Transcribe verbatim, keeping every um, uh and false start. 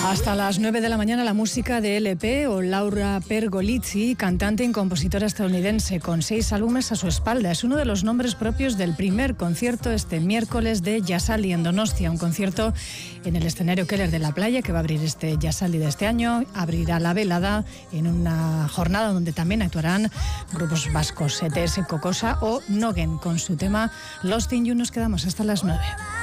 Hasta las nueve de la mañana la música de L P o Laura Pergolizzi, cantante y compositora estadounidense con seis álbumes a su espalda. Es uno de los nombres propios del primer concierto este miércoles de Yasaldi en Donostia, un concierto en el escenario Keller de la Playa que va a abrir este Yasaldi de este año. Abrirá la velada en una jornada donde también actuarán grupos vascos, E T S, Cocosa o Nogen con su tema Lost in You. Nos quedamos hasta las nueve.